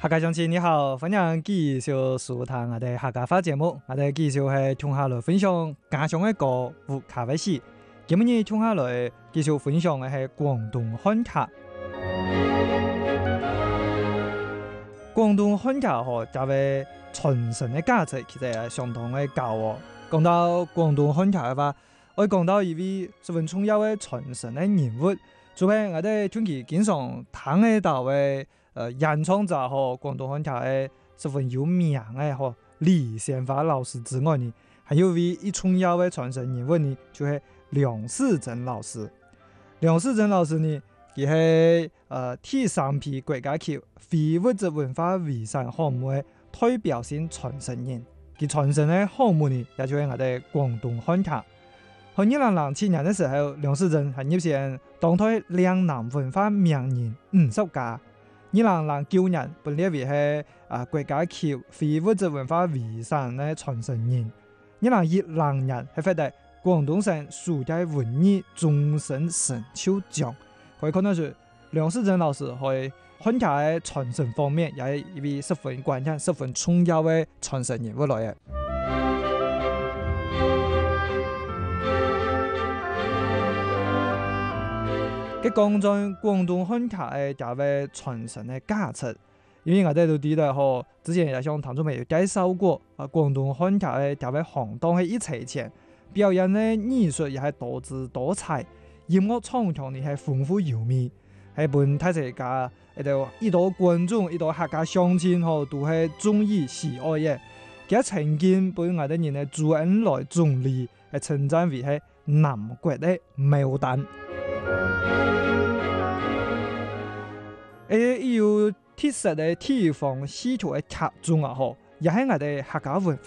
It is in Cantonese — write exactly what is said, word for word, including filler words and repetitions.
客家鄉親你好，歡迎繼續收聽我哋客家話節目。我哋繼續係聽下來分享家鄉嘅歌和客家史。今日聽下來繼續分享嘅係廣東漢客。廣東漢客嗬，作為傳承嘅價值，其實係相當嘅高哦。講到廣東漢客嘅話，我講到一位十分重要嘅傳承嘅人物，就係我哋長期經常聽得到嘅。呃，演唱者和廣東漢客嘅十分有名嘅和李先發老師之外呢，還有位一重要嘅傳承人物呢，就係梁世珍老師。梁世珍老師呢，佢係呃第三批國家級非物質文化遺產項目嘅代表性傳承人。佢傳承嘅項目呢，也就係我哋廣東漢客。喺二零零七年嘅時候，梁世珍係入選當代嶺南文化名人五十家。二零零九年被列為係啊國家級非物質文化遺產嘅傳承人。二零一零年係獲得廣東省書界文藝終身成就獎。可以看到是梁世珍老師喺漢客嘅傳承方面，也係一位十分關鍵、十分重要嘅傳承人物來嘅。佢講在廣東漢客嘅價位傳承嘅價值，因為我哋都知道嗬，之前也向聽眾朋友介紹過，啊廣東漢客嘅價位行當係一齊錢，表演嘅藝術也係多姿多彩，音樂唱腔呢係豐富優美，係本睇世界一度一度觀眾一度客家鄉親嗬都係中意喜愛嘅，佢曾經本我哋人嘅朱恩來總理係稱讚為係南國嘅牡丹。誒，有特色嘅地方，戲圖嘅劇中啊，嗬，也係我哋客家文化